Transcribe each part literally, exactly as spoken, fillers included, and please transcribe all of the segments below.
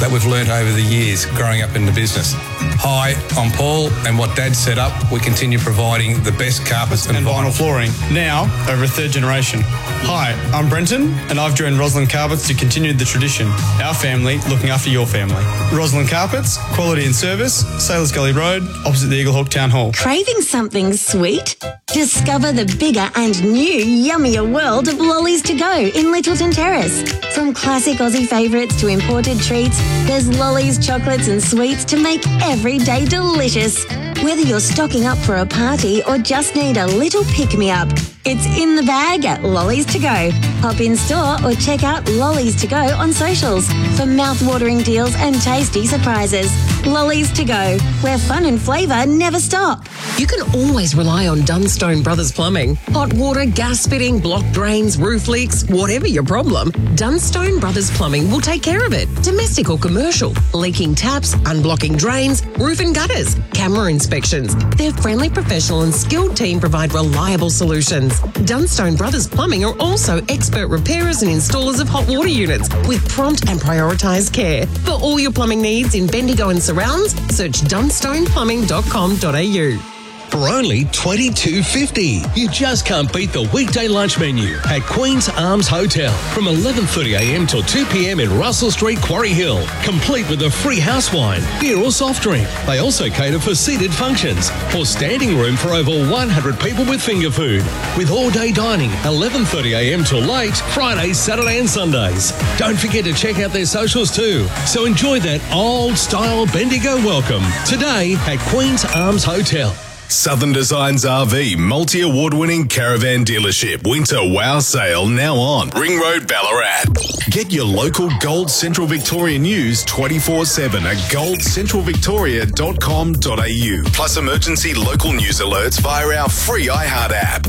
that we've learnt over the years growing up in the business. Hi, I'm Paul, and what Dad set up, we continue providing the best carpets and, and vinyl flooring, now over a third generation. Hi, I'm Brenton, and I've joined Roslyn Carpets to continue the tradition. Our family looking after your family. Roslyn Carpets, quality and service, Sailors Gully Road, opposite the Eaglehawk Town Hall. Craving something sweet? Discover the bigger and new yummier world of Lollies to Go in Littleton Terrace. From classic Aussie favourites to imported treats, there's Lollies, chocolates and sweets to make every day delicious. Whether you're stocking up for a party or just need a little pick-me-up, it's in the bag at Lollies to Go. Hop in store or check out Lollies to Go on socials for mouth-watering deals and tasty surprises. Lollies to Go, where fun and flavour never stop. You can always rely on Dunstone Brothers Plumbing. Hot water, gas fitting, block drains, roof leaks, whatever your problem, Dunstone Brothers Plumbing will take care of it. Domestic or commercial, leaking taps, unblocking drains, roof and gutters, camera inspections. Their friendly, professional and skilled team provide reliable solutions. Dunstone Brothers Plumbing are also expert repairers and installers of hot water units with prompt and prioritised care. For all your plumbing needs in Bendigo and surrounds, search dunstone plumbing dot com dot a u. For only twenty-two dollars fifty. You just can't beat the weekday lunch menu at Queen's Arms Hotel from eleven thirty a m till two p m in Russell Street, Quarry Hill, complete with a free house wine, beer or soft drink. They also cater for seated functions or standing room for over one hundred people with finger food. With all-day dining, eleven thirty a m till late, Fridays, Saturday and Sundays. Don't forget to check out their socials too. So enjoy that old-style Bendigo welcome today at Queen's Arms Hotel. Southern Designs R V multi-award-winning caravan dealership winter wow sale now on Ring Road, Ballarat. Get your local Gold Central Victoria news twenty-four seven at gold central victoria dot com dot a u. Plus emergency local news alerts via our free iHeart app.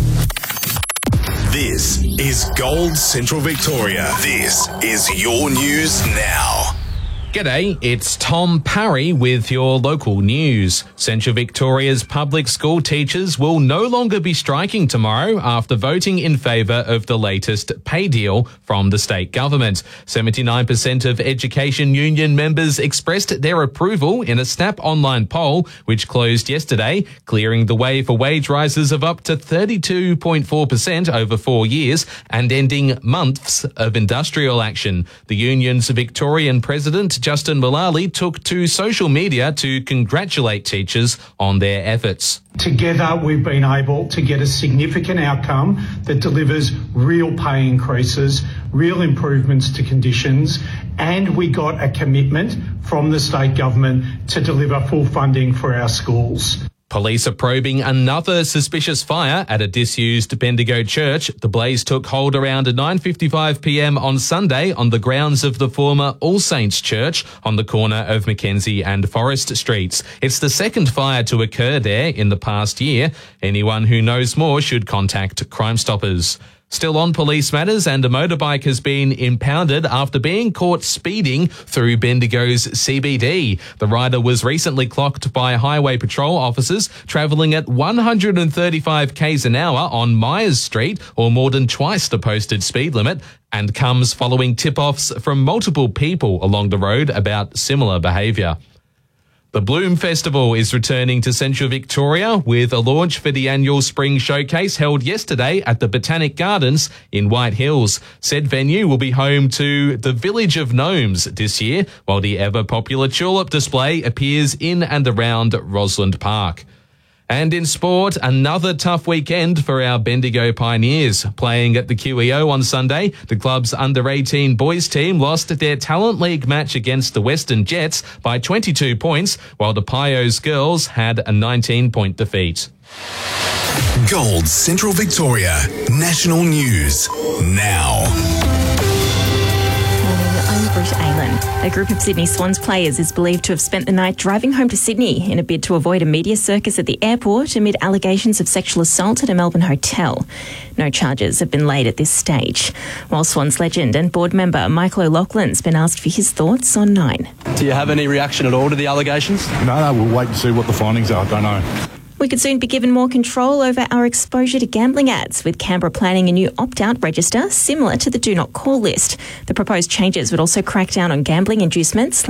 This is Gold Central Victoria. This is your news now. G'day, it's Tom Parry with your local news. Central Victoria's public school teachers will no longer be striking tomorrow after voting in favour of the latest pay deal from the state government. seventy-nine percent of Education Union members expressed their approval in a Snap online poll, which closed yesterday, clearing the way for wage rises of up to thirty-two point four percent over four years and ending months of industrial action. The union's Victorian president, Justin Mullally, took to social media to congratulate teachers on their efforts. Together, we've been able to get a significant outcome that delivers real pay increases, real improvements to conditions, and we got a commitment from the state government to deliver full funding for our schools. Police are probing another suspicious fire at a disused Bendigo church. The blaze took hold around nine fifty-five p m on Sunday on the grounds of the former All Saints Church on the corner of Mackenzie and Forest Streets. It's the second fire to occur there in the past year. Anyone who knows more should contact Crime Stoppers. Still on police matters, and a motorbike has been impounded after being caught speeding through Bendigo's C B D. The rider was recently clocked by Highway Patrol officers travelling at one hundred thirty-five k's an hour on Myers Street, or more than twice the posted speed limit, and comes following tip-offs from multiple people along the road about similar behaviour. The Bloom Festival is returning to Central Victoria with a launch for the annual Spring Showcase held yesterday at the Botanic Gardens in White Hills. Said venue will be home to the Village of Gnomes this year, while the ever-popular tulip display appears in and around Rosalind Park. And in sport, another tough weekend for our Bendigo Pioneers. Playing at the Q E O on Sunday, the club's under eighteen boys team lost their Talent League match against the Western Jets by twenty-two points, while the Pios girls had a nineteen point defeat. Gold Central Victoria National News now. Brett Aylan. A group of Sydney Swans players is believed to have spent the night driving home to Sydney in a bid to avoid a media circus at the airport amid allegations of sexual assault at a Melbourne hotel. No charges have been laid at this stage. While Swans legend and board member Michael O'Loughlin's been asked for his thoughts on Nine. Do you have any reaction at all to the allegations? No, no, we'll wait and see what the findings are. I don't know. We could soon be given more control over our exposure to gambling ads, with Canberra planning a new opt-out register similar to the Do Not Call list. The proposed changes would also crack down on gambling inducements